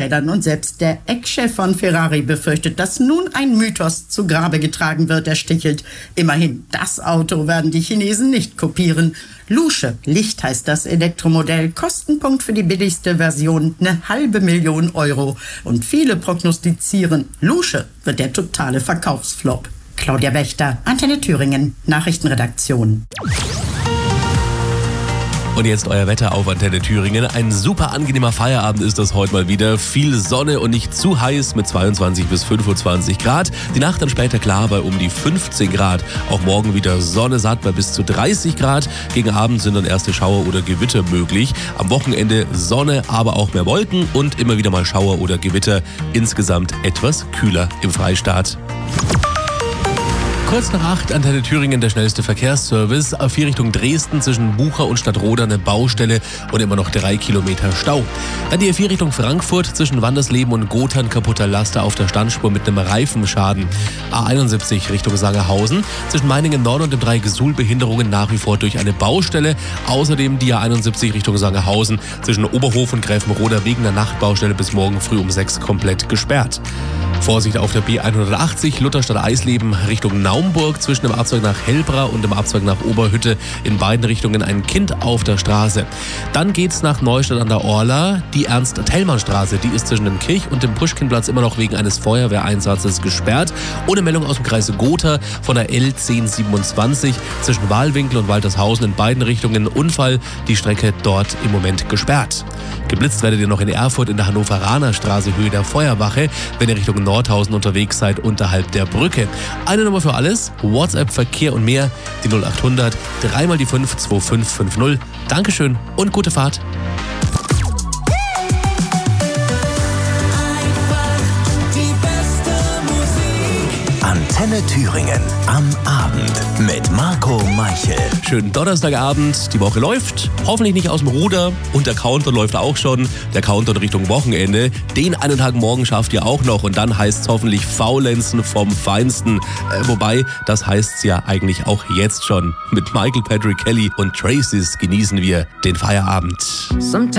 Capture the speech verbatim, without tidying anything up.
Fahrrädern. Und selbst der Eckchef von Ferrari befürchtet, dass nun ein Mythos zu Grabe getragen wird. Er stichelt: Immerhin, das Auto werden die Chinesen nicht kopieren. Lusche, Licht heißt das Elektromodell, Kostenpunkt für die billigste Version eine halbe Million Euro. Und viele prognostizieren, Lusche wird der totale Verkaufsflop. Claudia Wächter, Antenne Thüringen, Nachrichtenredaktion. Und jetzt euer Wetter auf Antenne Thüringen. Ein super angenehmer Feierabend ist das heute mal wieder. Viel Sonne und nicht zu heiß mit zweiundzwanzig bis fünfundzwanzig Grad. Die Nacht dann später klar bei um die fünfzehn Grad. Auch morgen wieder Sonne satt bei bis zu dreißig Grad. Gegen Abend sind dann erste Schauer oder Gewitter möglich. Am Wochenende Sonne, aber auch mehr Wolken und immer wieder mal Schauer oder Gewitter. Insgesamt etwas kühler im Freistaat. Kurz nach acht, Antenne Thüringen, der schnellste Verkehrsservice. A vier Richtung Dresden zwischen Bucha und Stadtroda eine Baustelle und immer noch drei Kilometer Stau. Dann die A vier Richtung Frankfurt zwischen Wandersleben und Gotha, ein kaputter Laster auf der Standspur mit einem Reifenschaden. A einundsiebzig Richtung Sangerhausen zwischen Meiningen Nord und dem Dreieck Suhl Behinderungen nach wie vor durch eine Baustelle. Außerdem die A einundsiebzig Richtung Sangerhausen zwischen Oberhof und Gräfenroda wegen der Nachtbaustelle bis morgen früh um sechs komplett gesperrt. Vorsicht auf der B hundertachtzig Lutherstadt-Eisleben Richtung Naumburg zwischen dem Abzweig nach Hellbra und dem Abzweig nach Oberhütte. In beiden Richtungen ein Kind auf der Straße. Dann geht's nach Neustadt an der Orla. Die Ernst-Thälmann-Straße, die ist zwischen dem Kirch- und dem Puschkinplatz immer noch wegen eines Feuerwehreinsatzes gesperrt. Ohne Meldung aus dem Kreis Gotha von der L zehn siebenundzwanzig zwischen Wahlwinkel und Waltershausen in beiden Richtungen Unfall. Die Strecke dort im Moment gesperrt. Geblitzt werdet ihr noch in Erfurt in der Hannoveraner Straße Höhe der Feuerwache, wenn ihr Richtung Nordhausen unterwegs seid, unterhalb der Brücke. Eine Nummer für alles, WhatsApp, Verkehr und mehr, die null acht hundert, dreimal die fünf, zwei fünf fünf null. Dankeschön und gute Fahrt. Antenne Thüringen am Abend mit Marco Meichel. Schönen Donnerstagabend, die Woche läuft, hoffentlich nicht aus dem Ruder und der Countdown läuft auch schon, der Countdown Richtung Wochenende. Den einen Tag morgen schafft ihr auch noch und dann heißt es hoffentlich Faulenzen vom Feinsten. Äh, wobei, das heißt es ja eigentlich auch jetzt schon. Mit Michael Patrick Kelly und Traces genießen wir den Feierabend.